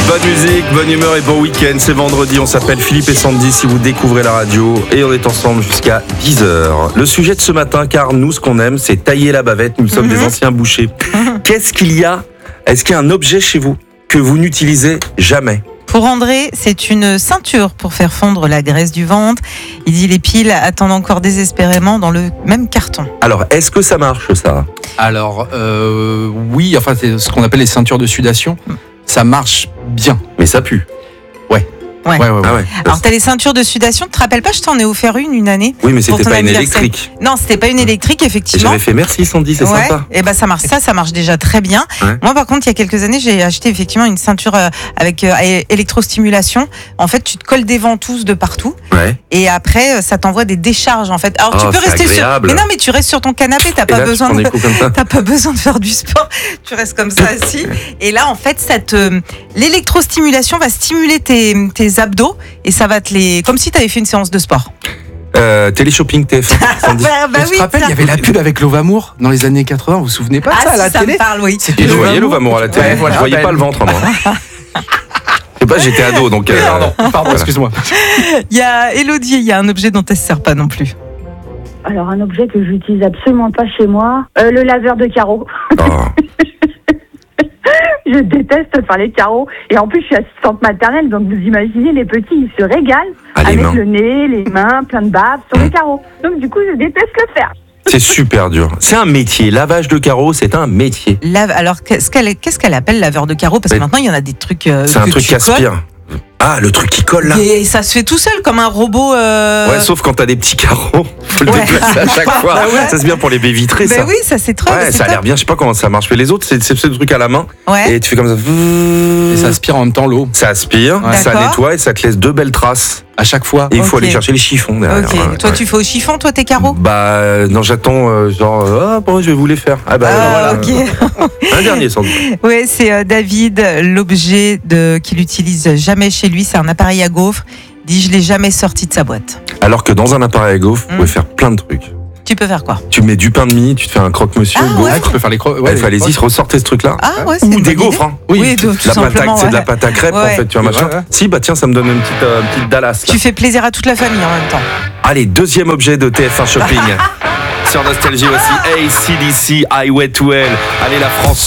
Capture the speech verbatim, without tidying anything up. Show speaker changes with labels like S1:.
S1: Bonne musique, bonne humeur et bon week-end. C'est vendredi, on s'appelle Philippe et Sandy si vous découvrez la radio. Et on est ensemble jusqu'à dix heures. Le sujet de ce matin, car nous, ce qu'on aime, c'est tailler la bavette. Nous sommes mm-hmm. des anciens bouchers. Qu'est-ce qu'il y a ? Est-ce qu'il y a un objet chez vous que vous n'utilisez jamais ?
S2: Pour André, c'est une ceinture pour faire fondre la graisse du ventre. Il dit les piles attendent encore désespérément dans le même carton.
S1: Alors, est-ce que ça marche, ça ?
S3: Alors, euh, oui, enfin, c'est ce qu'on appelle les ceintures de sudation. Ça marche bien.
S1: Mais ça pue.
S3: Ouais.
S2: Ouais.
S3: Ouais, ouais, ouais.
S1: Ah ouais.
S2: Alors, t'as les ceintures de sudation. Tu te rappelles pas, je t'en ai offert une une année.
S1: Oui, mais c'était pas une électrique.
S2: Non, c'était pas une électrique, effectivement.
S1: Et j'avais fait merci, Sandy, c'est
S2: ouais.
S1: sympa.
S2: Et ben, ça marche, ça, ça marche déjà très bien.
S1: Ouais.
S2: Moi, par contre, il y a quelques années, j'ai acheté effectivement une ceinture avec euh, électrostimulation. En fait, tu te colles des ventouses de partout.
S1: Ouais.
S2: Et après, ça t'envoie des décharges, en fait. Alors,
S1: oh,
S2: tu peux rester
S1: agréable.
S2: sur. Mais non, mais tu restes sur ton canapé. T'as pas
S1: là,
S2: besoin de.
S1: T'as
S2: pas besoin de faire du sport. Tu restes comme ça assis. Et là, en fait, ça te. L'électrostimulation va stimuler tes, tes abdos et ça va te les. Comme si tu avais fait une séance de sport.
S1: Euh, Téléshopping T F un.
S2: bah, bah
S3: je
S2: oui,
S3: te rappelle, il y avait la pub avec Lovamour dans les années quatre-vingts. Vous vous souvenez pas de
S2: ah,
S3: ça à
S2: si,
S3: la
S2: ça
S3: télé
S2: me parle, oui.
S1: Et je voyais Lovamour à la télé.
S3: Ouais, voilà,
S1: je voyais
S3: ben...
S1: pas le ventre, moi. Je sais pas, j'étais ado, donc. Euh...
S3: Pardon, pardon voilà. Excuse-moi.
S2: Il y a Élodie, il y a un objet dont elle ne se sert pas non plus.
S4: Alors, un objet que j'utilise absolument pas chez moi, euh, le laveur de carreaux.
S1: Oh.
S4: Je déteste faire les carreaux. Et en plus, je suis assistante maternelle, donc vous imaginez, les petits, ils se régalent
S1: ah,
S4: avec
S1: mains.
S4: le nez, les mains, plein de bave sur mmh. les carreaux. Donc du coup, je déteste le faire.
S1: C'est super dur. C'est un métier. Lavage de carreaux, c'est un métier.
S2: Lave. Alors, qu'est-ce qu'elle, qu'est-ce qu'elle appelle laveur de carreaux ? Parce que Mais maintenant, il y en a des trucs. Euh,
S1: c'est un
S2: que
S1: truc qui aspire. Ah, le truc qui colle là.
S2: Et ça se fait tout seul, comme un robot. Euh...
S1: Ouais, sauf quand t'as des petits carreaux, faut le ouais. déplacer à chaque fois. Bah ouais. Ça c'est bien pour les baies vitrées,
S2: bah
S1: ça.
S2: Oui, ça c'est trop.
S1: Ouais,
S2: c'est
S1: ça a l'air bien. Je sais pas comment ça marche. Mais les autres, c'est, c'est ce truc à la main.
S2: Ouais.
S1: Et tu fais comme ça.
S3: Et ça aspire en même temps l'eau.
S1: Ça aspire, ouais. ça nettoie et ça te laisse deux belles traces.
S3: À chaque fois.
S1: Et il faut
S2: okay.
S1: aller chercher les chiffons derrière.
S2: Okay.
S1: Ouais,
S2: toi,
S1: ouais.
S2: tu fais au chiffon, toi, tes carreaux ?
S1: Bah, non, j'attends, euh, genre, ah, bon, je vais vous les faire. Ah, bah,
S2: ah,
S1: voilà.
S2: Okay.
S1: Un dernier, sans doute.
S2: Oui, c'est euh, David, l'objet de, qu'il utilise jamais chez lui, c'est un appareil à gaufres. Il dit, je l'ai jamais sorti de sa boîte.
S1: Alors que dans un appareil à gaufres,
S2: mmh.
S1: vous pouvez faire plein de trucs.
S2: Tu peux faire quoi ?
S1: Tu mets du pain de mie, tu te fais un croque-monsieur.
S2: Ah, ouais.
S3: Ah, tu peux faire les crocs.
S1: Ouais, allez, y ressortez ce truc-là.
S2: Ah ouais, c'est
S1: Ou
S2: une
S1: des
S2: bonne
S1: gaufres, hein.
S2: Oui, oui tout, tout
S1: la pâte à,
S2: ouais.
S1: c'est de la pâte à crêpes, ouais. en fait, tu vois, machin. Ouais, ouais. Si, bah tiens, ça me donne une petite, euh, une petite Dallas. Là.
S2: Tu fais plaisir à toute la famille en même temps.
S1: Allez, deuxième objet de T F un Shopping. Sur Nostalgie, voici A C D C, Highway to Hell. Allez, la France